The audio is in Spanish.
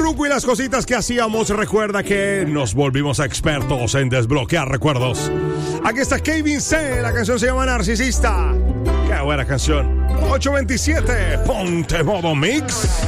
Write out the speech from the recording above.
truco y las cositas que hacíamos. Recuerda que nos volvimos expertos en desbloquear recuerdos. Aquí está Kevin C. La canción se llama Narcisista. Qué buena canción. 827, ponte modo mix.